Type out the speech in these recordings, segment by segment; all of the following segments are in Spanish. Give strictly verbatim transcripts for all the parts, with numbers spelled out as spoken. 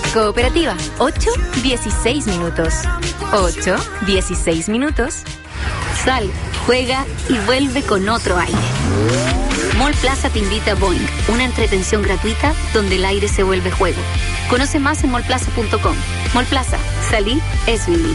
Cooperativa, ocho, dieciséis minutos. ocho, dieciséis minutos. Sal, juega y vuelve con otro aire. Mall Plaza te invita a Boing, una entretención gratuita donde el aire se vuelve juego. Conoce más en mall plaza punto com. Mall Plaza, salir es vivir.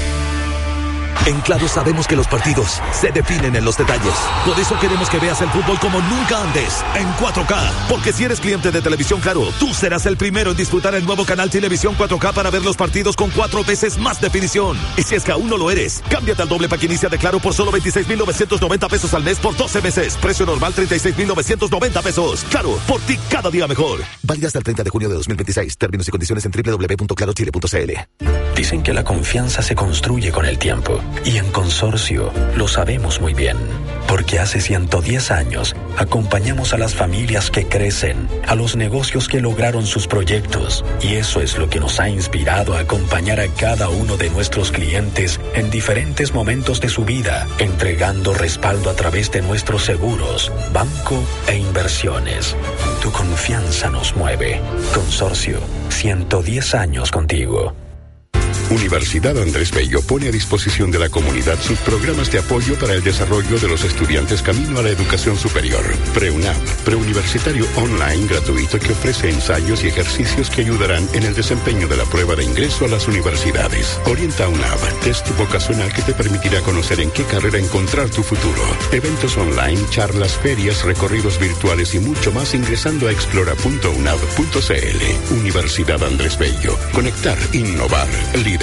En Claro sabemos que los partidos se definen en los detalles. Por eso queremos que veas el fútbol como nunca antes, en cuatro K. Porque si eres cliente de Televisión Claro, tú serás el primero en disfrutar el nuevo canal Televisión cuatro K para ver los partidos con cuatro veces más definición. Y si es que aún no lo eres, cámbiate al doble pack inicia de Claro por solo veintiséis mil novecientos noventa pesos al mes por doce meses. Precio normal treinta y seis mil novecientos noventa pesos. Claro, por ti cada día mejor. Válida hasta el treinta de junio de dos mil veintiséis. Términos y condiciones en doble u doble u doble u punto claro chile punto c l. Dicen que la confianza se construye con el tiempo. Y en Consorcio lo sabemos muy bien. Porque hace ciento diez años acompañamos a las familias que crecen, a los negocios que lograron sus proyectos. Y eso es lo que nos ha inspirado a acompañar a cada uno de nuestros clientes en diferentes momentos de su vida, entregando respaldo a través de nuestros seguros, banco e inversiones. Tu confianza nos mueve. Consorcio, ciento diez años contigo. Universidad Andrés Bello pone a disposición de la comunidad sus programas de apoyo para el desarrollo de los estudiantes camino a la educación superior. PreUNAV, preuniversitario online gratuito que ofrece ensayos y ejercicios que ayudarán en el desempeño de la prueba de ingreso a las universidades. Orienta UNAV, test vocacional que te permitirá conocer en qué carrera encontrar tu futuro. Eventos online, charlas, ferias, recorridos virtuales y mucho más ingresando a explora punto unav punto c l. Universidad Andrés Bello. Conectar, innovar, liderar.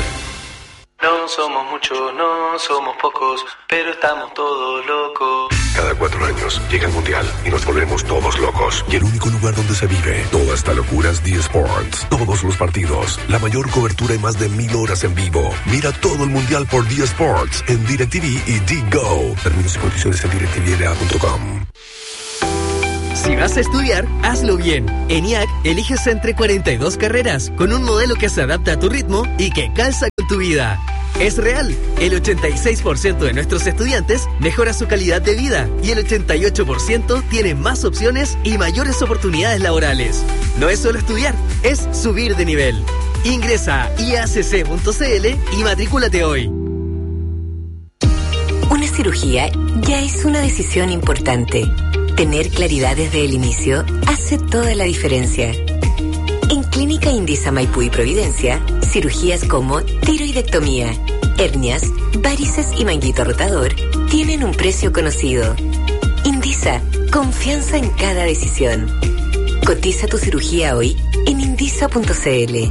No somos muchos, no somos pocos, pero estamos todos locos. Cada cuatro años llega el Mundial y nos volvemos todos locos. Y el único lugar donde se vive toda esta locura es D Sports. Todos los partidos, la mayor cobertura y más de mil horas en vivo. Mira todo el Mundial por D Sports en DirecTV y D-Go. Términos y condiciones en direct t v l a punto com. Si vas a estudiar, hazlo bien. En I A C eliges entre cuarenta y dos carreras con un modelo que se adapta a tu ritmo y que calza con tu vida. Es real. El ochenta y seis por ciento de nuestros estudiantes mejora su calidad de vida y el ochenta y ocho por ciento tiene más opciones y mayores oportunidades laborales. No es solo estudiar, es subir de nivel. Ingresa a i a c c punto c l y matrículate hoy. Una cirugía ya es una decisión importante. Tener claridad desde el inicio hace toda la diferencia. En Clínica Indisa Maipú y Providencia, cirugías como tiroidectomía, hernias, varices y manguito rotador tienen un precio conocido. Indisa, confianza en cada decisión. Cotiza tu cirugía hoy en indisa punto c l.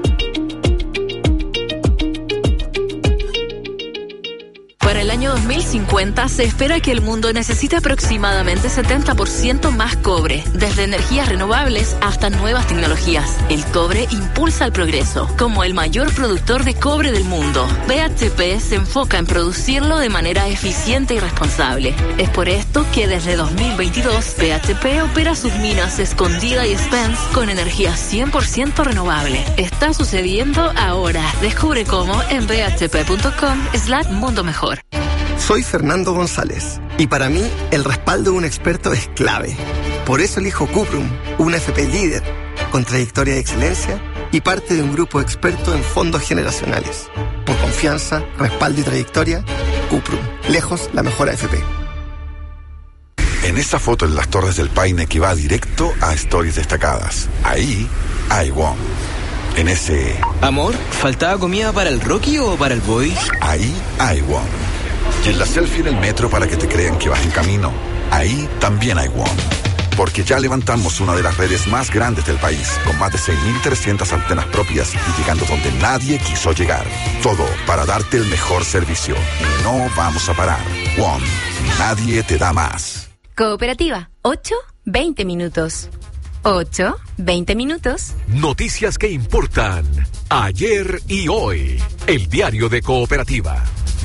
Para el año dos mil cincuenta se espera que el mundo necesite aproximadamente setenta por ciento más cobre, desde energías renovables hasta nuevas tecnologías. El cobre impulsa el progreso. Como el mayor productor de cobre del mundo, B H P se enfoca en producirlo de manera eficiente y responsable. Es por esto que desde dos mil veintidós B H P opera sus minas Escondida y Spence con energía cien por ciento renovable. Está sucediendo ahora. Descubre cómo en b h p punto com slash mundo mejor. Soy Fernando González y para mí el respaldo de un experto es clave. Por eso elijo Cuprum, una F P líder, con trayectoria de excelencia y parte de un grupo experto en fondos generacionales. Por confianza, respaldo y trayectoria, Cuprum, lejos la mejor A F P. En esta foto en las Torres del Paine que va directo a Stories Destacadas, ahí hay Wong. En ese... Amor, ¿faltaba comida para el Rocky o para el Boy? Ahí hay Wong. Y en la selfie en el metro para que te crean que vas en camino, ahí también hay Wong. Porque ya levantamos una de las redes más grandes del país, con más de seis mil trescientas antenas propias y llegando donde nadie quiso llegar. Todo para darte el mejor servicio. Y no vamos a parar. Wong, nadie te da más. Cooperativa, ocho, veinte minutos. ocho, veinte minutos. Noticias que importan ayer y hoy. El diario de Cooperativa.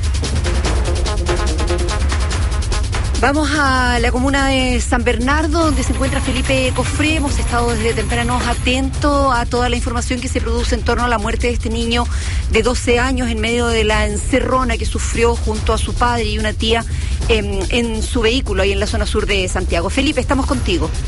Vamos a la comuna de San Bernardo, donde se encuentra Felipe Cofré. Hemos estado desde temprano atentos a toda la información que se produce en torno a la muerte de este niño de doce años en medio de la encerrona que sufrió junto a su padre y una tía en, en su vehículo ahí en la zona sur de Santiago. Felipe, estamos contigo.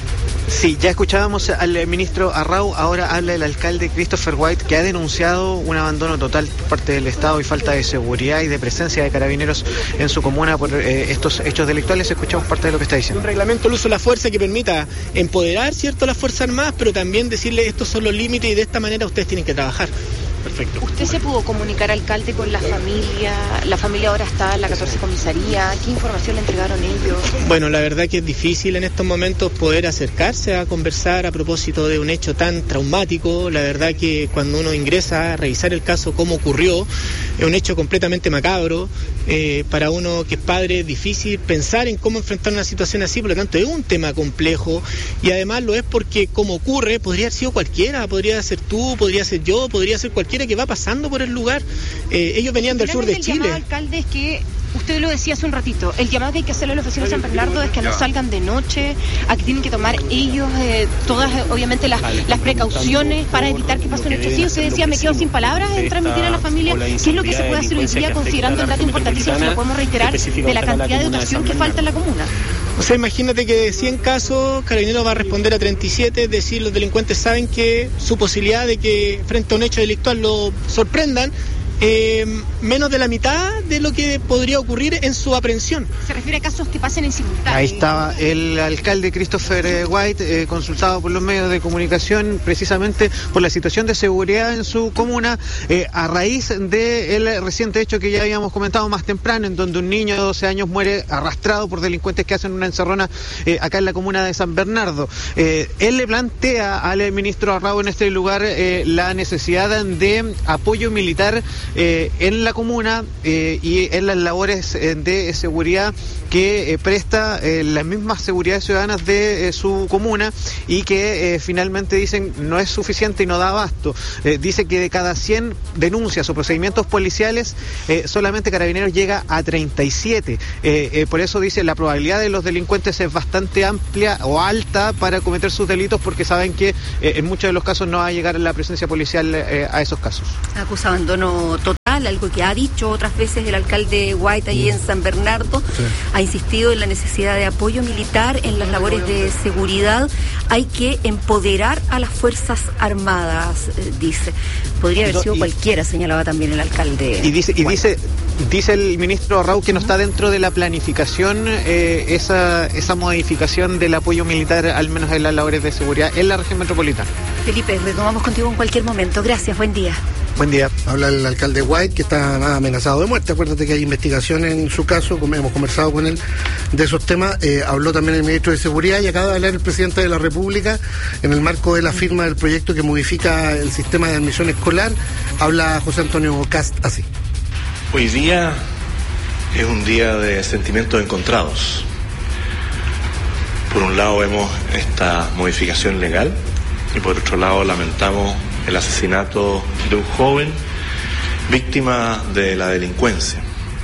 Sí, ya escuchábamos al ministro Arrau, ahora habla el alcalde Christopher White, que ha denunciado un abandono total por parte del Estado y falta de seguridad y de presencia de carabineros en su comuna por eh, estos hechos delictuales. Escuchamos parte de lo que está diciendo. Un reglamento del uso de la fuerza que permita empoderar, ¿cierto?, las Fuerzas Armadas, pero también decirle estos son los límites y de esta manera ustedes tienen que trabajar. Perfecto. ¿Usted se pudo comunicar, alcalde, con la familia? La familia ahora está en la catorce comisaría. ¿Qué información le entregaron ellos? Bueno, la verdad que es difícil en estos momentos poder acercarse a conversar a propósito de un hecho tan traumático. La verdad que cuando uno ingresa a revisar el caso, cómo ocurrió, es un hecho completamente macabro. Eh, para uno que es padre es difícil pensar en cómo enfrentar una situación así, por lo tanto es un tema complejo y además lo es porque como ocurre, podría haber sido cualquiera, podría ser tú, podría ser yo, podría ser cualquiera que va pasando por el lugar. Eh, ellos venían del sur de Chile. El llamado, alcalde, es que usted lo decía hace un ratito, el llamado que hay que hacerle a los vecinos de San Bernardo es que no salgan de noche, a que tienen que tomar ellos eh, todas, eh, obviamente, las, las precauciones para evitar que pase un hecho así. Usted decía, me quedo sin palabras en transmitir a la familia qué es lo que se puede hacer hoy día, considerando el dato importantísimo, si lo podemos reiterar, de la cantidad de educación que falta en la comuna. O sea, imagínate que de cien casos, Carabineros va a responder a treinta y siete, es decir, los delincuentes saben que su posibilidad de que frente a un hecho delictual lo sorprendan, Eh, menos de la mitad de lo que podría ocurrir en su aprehensión. Se refiere a casos que pasen en simultáneo. Ahí estaba el alcalde Christopher White, eh, consultado por los medios de comunicación precisamente por la situación de seguridad en su comuna, eh, a raíz del reciente hecho que ya habíamos comentado más temprano, en donde un niño de doce años muere arrastrado por delincuentes que hacen una encerrona eh, acá en la comuna de San Bernardo. Eh, él le plantea al ministro Arrau en este lugar eh, la necesidad de apoyo militar Eh, en la comuna eh, y en las labores eh, de seguridad que eh, presta eh, las mismas seguridades ciudadanas de eh, su comuna y que eh, finalmente dicen no es suficiente y no da abasto. Eh, dice que de cada cien denuncias o procedimientos policiales eh, solamente Carabineros llega a treinta y siete. Eh, eh, por eso dice la probabilidad de los delincuentes es bastante amplia o alta para cometer sus delitos porque saben que eh, en muchos de los casos no va a llegar la presencia policial eh, a esos casos. Acusa abandono total, algo que ha dicho otras veces el alcalde White allí en San Bernardo. Sí. Ha insistido en la necesidad de apoyo militar en las labores de seguridad. Hay que empoderar a las Fuerzas Armadas, eh, dice. Podría haber sido y, cualquiera, señalaba también el alcalde. Y dice, y dice, dice el ministro Arrau que no está dentro de la planificación eh, esa, esa modificación del apoyo militar, al menos en las labores de seguridad en la región metropolitana. Felipe, retomamos contigo en cualquier momento. Gracias, buen día. Buen día. Habla el alcalde White, que está amenazado de muerte. Acuérdate que hay investigación en su caso, como hemos conversado con él de esos temas. Eh, habló también el ministro de Seguridad y acaba de hablar el presidente de la República en el marco de la firma del proyecto que modifica el sistema de admisión escolar. Habla José Antonio Cast así. Hoy día es un día de sentimientos encontrados. Por un lado vemos esta modificación legal y por otro lado lamentamos el asesinato de un joven víctima de la delincuencia.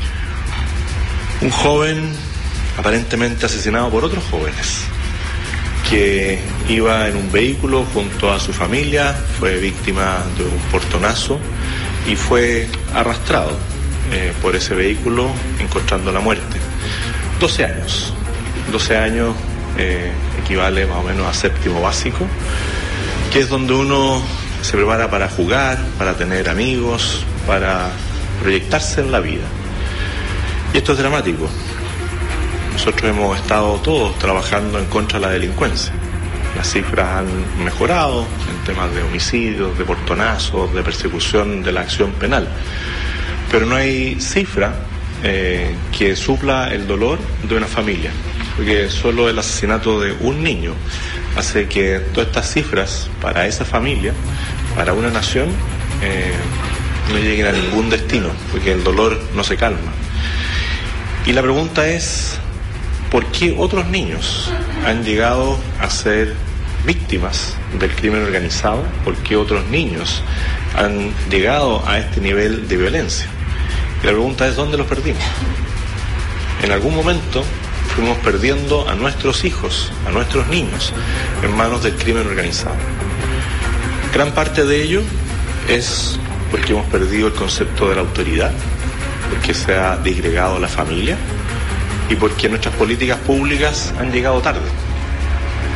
Un joven aparentemente asesinado por otros jóvenes, que iba en un vehículo junto a su familia, fue víctima de un portonazo y fue arrastrado eh, por ese vehículo, encontrando la muerte. doce años. doce años eh, equivale más o menos a séptimo básico, que es donde uno se prepara para jugar, para tener amigos, para proyectarse en la vida. Y esto es dramático. Nosotros hemos estado todos trabajando en contra de la delincuencia. Las cifras han mejorado en temas de homicidios, de portonazos, de persecución de la acción penal. Pero no hay cifra eh, que supla el dolor de una familia. Porque solo el asesinato de un niño hace que todas estas cifras para esa familia, para una nación, eh, no lleguen a ningún destino, porque el dolor no se calma. Y la pregunta es, ¿por qué otros niños han llegado a ser víctimas del crimen organizado? ¿Por qué otros niños han llegado a este nivel de violencia? Y la pregunta es, ¿dónde los perdimos? En algún momento fuimos perdiendo a nuestros hijos, a nuestros niños, en manos del crimen organizado. Gran parte de ello es porque hemos perdido el concepto de la autoridad, porque se ha disgregado la familia y porque nuestras políticas públicas han llegado tarde. Y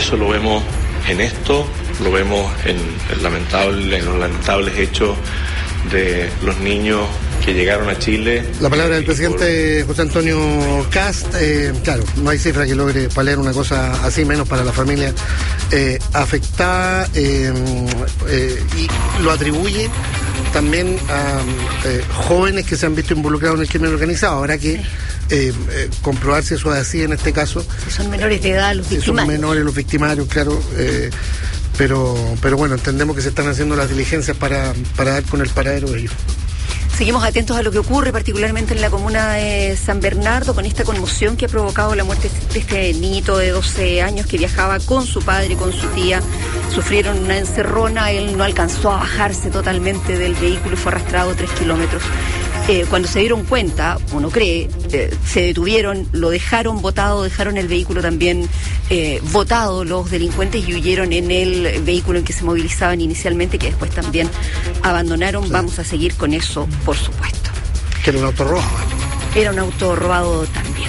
eso lo vemos en esto, lo vemos en, el lamentable, en los lamentables hechos de los niños que llegaron a Chile. La palabra del presidente José Antonio Kast, eh, claro, no hay cifra que logre paliar una cosa así, menos para la familia eh, afectada, eh, eh, y lo atribuye también a eh, jóvenes que se han visto involucrados en el crimen organizado. Habrá que eh, eh, comprobar si eso es así en este caso. Si son menores de edad los victimarios. Si son menores los victimarios, claro. Eh, pero, pero bueno, entendemos que se están haciendo las diligencias para, para dar con el paradero de ellos. Seguimos atentos a lo que ocurre, particularmente en la comuna de San Bernardo, con esta conmoción que ha provocado la muerte de este niñito de doce años que viajaba con su padre y con su tía. Sufrieron una encerrona, él no alcanzó a bajarse totalmente del vehículo y fue arrastrado tres kilómetros. Eh, cuando se dieron cuenta, uno cree, eh, se detuvieron, lo dejaron botado, dejaron el vehículo también eh, botado los delincuentes y huyeron en el vehículo en que se movilizaban inicialmente, que después también abandonaron. Sí. Vamos a seguir con eso, por supuesto. Que era un auto robado. Era un auto robado también.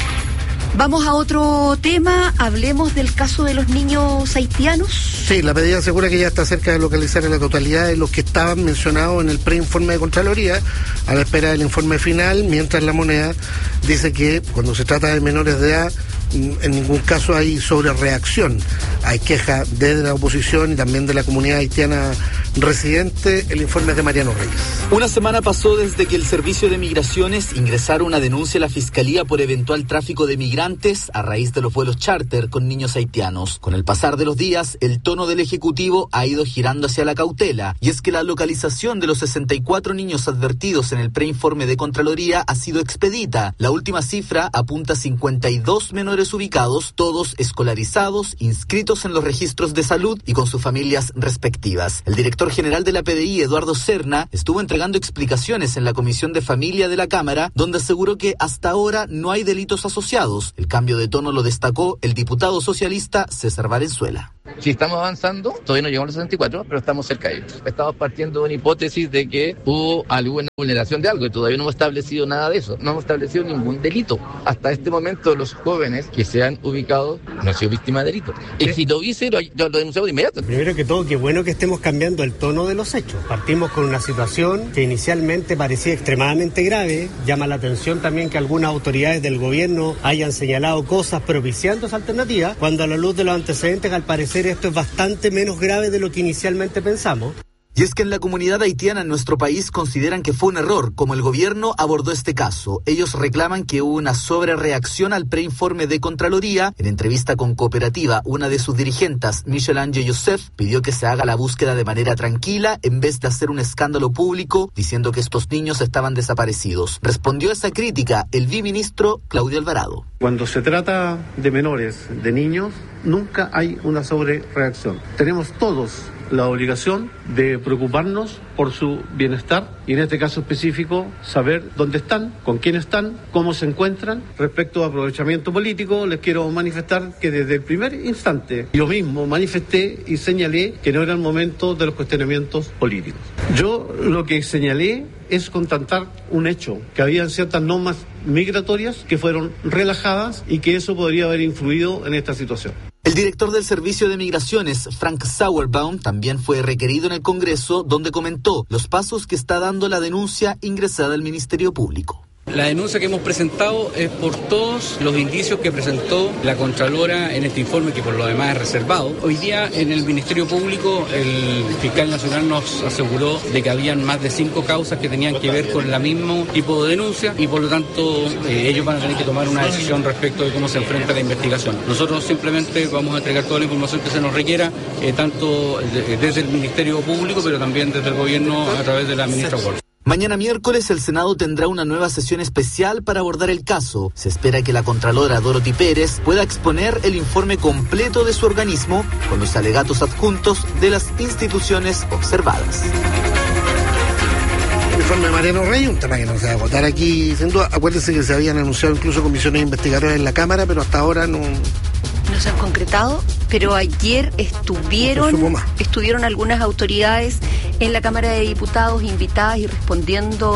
Vamos a otro tema, hablemos del caso de los niños haitianos. Sí, la medida asegura que ya está cerca de localizar en la totalidad de los que estaban mencionados en el preinforme de Contraloría, a la espera del informe final, mientras La Moneda dice que cuando se trata de menores de edad, en ningún caso hay sobrereacción. Hay queja desde la oposición y también de la comunidad haitiana residente. El informe es de Mariano Reyes. Una semana pasó desde que el Servicio de Migraciones ingresara una denuncia a la Fiscalía por eventual tráfico de migrantes a raíz de los vuelos charter con niños haitianos. Con el pasar de los días, el tono del Ejecutivo ha ido girando hacia la cautela, y es que la localización de los sesenta y cuatro niños advertidos en el preinforme de Contraloría ha sido expedita. La última cifra apunta a cincuenta y dos menores ubicados, todos escolarizados, inscritos en los registros de salud y con sus familias respectivas. El director general de la P D I, Eduardo Serna, estuvo entregando explicaciones en la Comisión de Familia de la Cámara, donde aseguró que hasta ahora no hay delitos asociados. El cambio de tono lo destacó el diputado socialista César Valenzuela. Sí, estamos avanzando, todavía no llegamos a los sesenta y cuatro, pero estamos cerca de ellos. Estamos partiendo de una hipótesis de que hubo alguna vulneración de algo y todavía no hemos establecido nada de eso, no hemos establecido ningún delito. Hasta este momento los jóvenes que se han ubicado no han sido víctimas de delito. Y si lo hice, lo, lo denunciamos de inmediato. Primero que todo, qué bueno que estemos cambiando el tono de los hechos. Partimos con una situación que inicialmente parecía extremadamente grave. Llama la atención también que algunas autoridades del gobierno hayan señalado cosas propiciando esa alternativa, cuando a la luz de los antecedentes, al parecer, esto es bastante menos grave de lo que inicialmente pensamos. Y es que en la comunidad haitiana en nuestro país consideran que fue un error como el gobierno abordó este caso. Ellos reclaman que hubo una sobrereacción al preinforme de Contraloría. En entrevista con Cooperativa, una de sus dirigentes, Michel Ange Youssef, pidió que se haga la búsqueda de manera tranquila en vez de hacer un escándalo público diciendo que estos niños estaban desaparecidos. Respondió a esa crítica el viceministro Claudio Alvarado. Cuando se trata de menores, de niños, nunca hay una sobrereacción. Tenemos todos la obligación de preocuparnos por su bienestar y en este caso específico saber dónde están, con quién están, cómo se encuentran. Respecto a aprovechamiento político, les quiero manifestar que desde el primer instante yo mismo manifesté y señalé que no era el momento de los cuestionamientos políticos. Yo lo que señalé es constatar un hecho, que habían ciertas normas migratorias que fueron relajadas y que eso podría haber influido en esta situación. El director del Servicio de Migraciones, Frank Sauerbaum, también fue requerido en el Congreso, donde comentó los pasos que está dando la denuncia ingresada al Ministerio Público. La denuncia que hemos presentado es por todos los indicios que presentó la Contralora en este informe, que por lo demás es reservado. Hoy día en el Ministerio Público el fiscal nacional nos aseguró de que habían más de cinco causas que tenían que ver con el mismo tipo de denuncia y por lo tanto eh, ellos van a tener que tomar una decisión respecto de cómo se enfrenta la investigación. Nosotros simplemente vamos a entregar toda la información que se nos requiera, eh, tanto de, desde el Ministerio Público, pero también desde el Gobierno a través de la ministra Ward. Mañana miércoles el Senado tendrá una nueva sesión especial para abordar el caso. Se espera que la Contralora Dorothy Pérez pueda exponer el informe completo de su organismo con los alegatos adjuntos de las instituciones observadas. El informe de Mariano Rey, un tema que no se va a votar aquí sin duda. Acuérdense que se habían anunciado incluso comisiones investigadoras en la Cámara, pero hasta ahora no... No se han concretado, pero ayer estuvieron estuvieron algunas autoridades en la Cámara de Diputados invitadas y respondiendo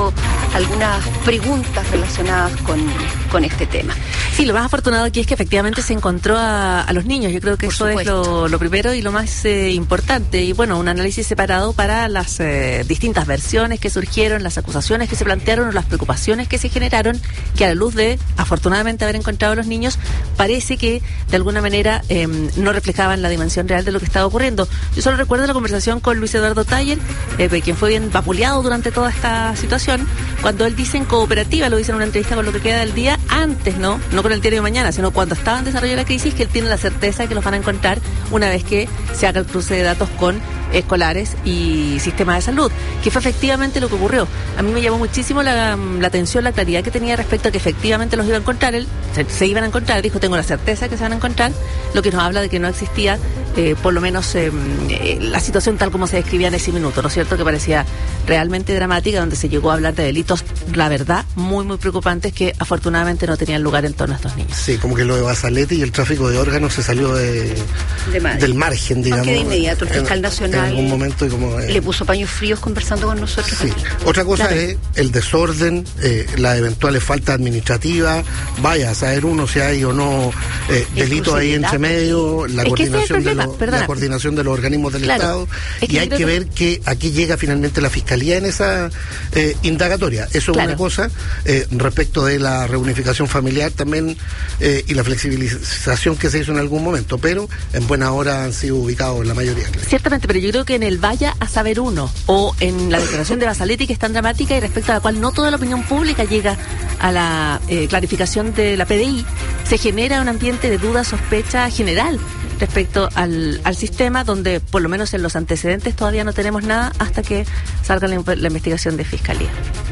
algunas preguntas relacionadas con, con este tema. Sí, lo más afortunado aquí es que efectivamente se encontró a, a los niños. Yo creo que Por eso supuesto. es lo, lo primero y lo más eh, importante. Y bueno, un análisis separado para las eh, distintas versiones que surgieron, las acusaciones que se plantearon o las preocupaciones que se generaron, que a la luz de, afortunadamente, haber encontrado a los niños, parece que de alguna manera eh, no reflejaban la dimensión real de lo que estaba ocurriendo. Yo solo recuerdo la conversación con Luis Eduardo Taller, eh, quien fue bien vapuleado durante toda esta situación, cuando él dice en cooperativa, lo dice en una entrevista con Lo que queda del día, antes, ¿no? No con el diario de mañana, sino cuando estaba en desarrollo de la crisis, que él tiene la certeza de que los van a encontrar una vez que se haga el cruce de datos con escolares y sistemas de salud, que fue efectivamente lo que ocurrió. A mí me llamó muchísimo la, la atención, la claridad que tenía respecto a que efectivamente los iba a encontrar, él se, se iban a encontrar, dijo, tengo la certeza de que se van a encontrar, lo que nos habla de que no existía eh, por lo menos eh, eh, la situación tal como se describía en ese minuto, ¿no es cierto?, que parecía realmente dramática, donde se llegó a hablar de delitos, la verdad, muy muy preocupantes, que afortunadamente no tenían lugar en torno a estos niños. Sí, como que lo de Basalete y el tráfico de órganos se salió de, de mar. del margen, digamos. Aunque de inmediato el fiscal en, nacional en algún momento y como, eh, le puso paños fríos conversando con nosotros. Sí. Aquí. Otra cosa claro. es el desorden, eh, las eventuales faltas administrativas, vaya a saber uno si hay o no eh, delitos ahí entre medio, la es coordinación, que de lo, la coordinación de los organismos del claro. Estado, es que y hay que ver que aquí llega finalmente la Fiscalía en esa eh, indagatoria. Eso claro. es una cosa. Eh, respecto de la reunificación familiar también eh, y la flexibilización que se hizo en algún momento, pero en buena hora han sido ubicados la mayoría. Creo. Ciertamente, pero yo creo que en el vaya a saber uno, o en la declaración de Basaletti, que es tan dramática y respecto a la cual no toda la opinión pública llega a la eh, clarificación de la P D I, se genera un ambiente de duda, sospecha general respecto al, al sistema, donde por lo menos en los antecedentes todavía no tenemos nada hasta que salga la, la investigación de Fiscalía.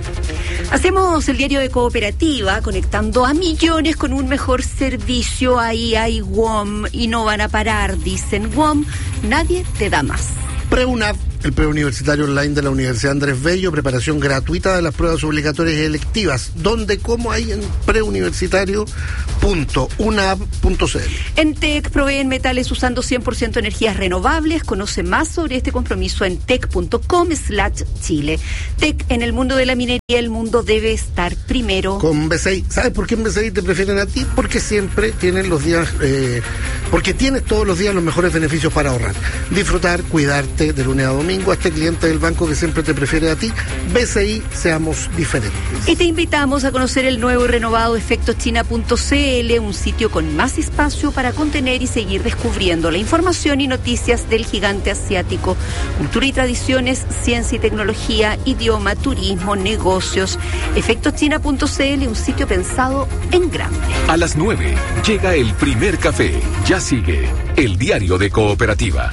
Hacemos el diario de Cooperativa, conectando a millones con un mejor servicio. Ahí hay W O M y no van a parar, dicen W O M, nadie te da más. PreUNAV, el preuniversitario online de la Universidad Andrés Bello, preparación gratuita de las pruebas obligatorias y electivas. ¿Dónde? ¿Cómo? Ahí en preuniversitario punto unav punto c l. En T E C proveen metales usando cien por ciento energías renovables. Conoce más sobre este compromiso en tec punto com slash chile. T E C, en el mundo de la minería, el mundo debe estar primero. Con B C I. ¿Sabes por qué en B C I te prefieren a ti? Porque siempre tienen los días, eh, porque tienes todos los días los mejores beneficios para ahorrar. Disfrutar, cuidarte de lunes a domingo. A este cliente del banco que siempre te prefiere a ti, B C I, seamos diferentes. Y te invitamos a conocer el nuevo y renovado efecto china punto c l, un sitio con más espacio para contener y seguir descubriendo la información y noticias del gigante asiático. Cultura y tradiciones, ciencia y tecnología, idioma, turismo, negocios. efecto china punto c l, un sitio pensado en grande. A las nueve llega el primer café. Ya sigue el diario de Cooperativa.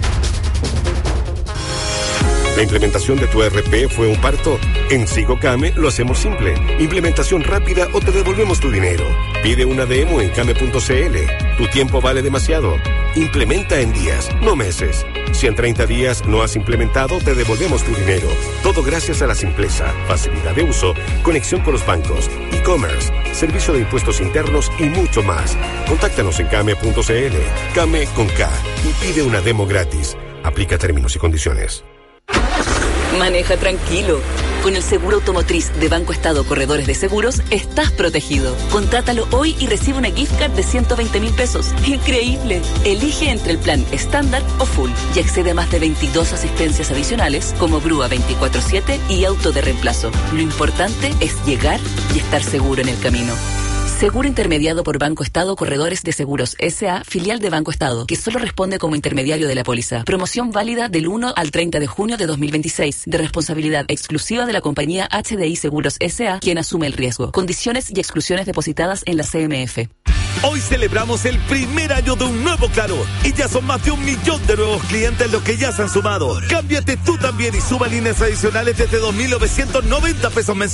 ¿La implementación de tu E R P fue un parto? En SigoCame lo hacemos simple. Implementación rápida o te devolvemos tu dinero. Pide una demo en came punto c l. Tu tiempo vale demasiado. Implementa en días, no meses. Si en treinta días no has implementado, te devolvemos tu dinero. Todo gracias a la simpleza, facilidad de uso, conexión con los bancos, e-commerce, servicio de impuestos internos y mucho más. Contáctanos en came punto c l. Came con K y pide una demo gratis. Aplica términos y condiciones. Maneja tranquilo. Con el seguro automotriz de Banco Estado Corredores de Seguros, estás protegido. Contrátalo hoy y recibe una gift card de ciento veinte mil pesos. ¡Increíble! Elige entre el plan estándar o full y accede a más de veintidós asistencias adicionales, como grúa veinticuatro siete y auto de reemplazo. Lo importante es llegar y estar seguro en el camino. Seguro intermediado por Banco Estado Corredores de Seguros S A, filial de Banco Estado, que solo responde como intermediario de la póliza. Promoción válida del uno al treinta de junio de dos mil veintiséis, de responsabilidad exclusiva de la compañía H D I Seguros S A, quien asume el riesgo. Condiciones y exclusiones depositadas en la C M F. Hoy celebramos el primer año de un nuevo Claro y ya son más de un millón de nuevos clientes los que ya se han sumado. Cámbiate tú también y suma líneas adicionales desde dos mil novecientos noventa pesos mensuales.